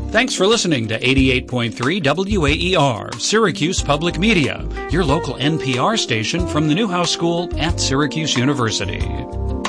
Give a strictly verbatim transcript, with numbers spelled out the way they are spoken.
Thanks for listening to eighty-eight point three W A E R, Syracuse Public Media, your local N P R station from the Newhouse School at Syracuse University.